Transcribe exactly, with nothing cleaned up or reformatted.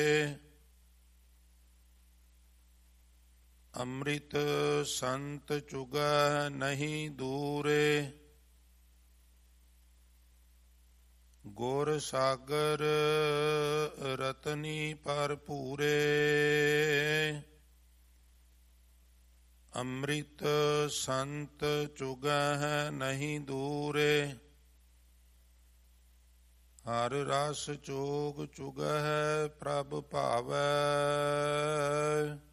ਅੰਮ੍ਰਿਤ ਸੰਤ ਚੁਗੈ ਨਹੀਂ ਦੂਰੇ। ਗੁਰ ਸਾਗਰ ਰਤਨੀ ਭਰਪੂਰੇ। ਅੰਮ੍ਰਿਤ ਸੰਤ ਚੁਗੈ ਨਹੀਂ ਦੂਰੇ। ਹਰ ਰਸ ਚੋਗ ਚੁਗੈ ਪ੍ਰਭ ਭਾਵੈ।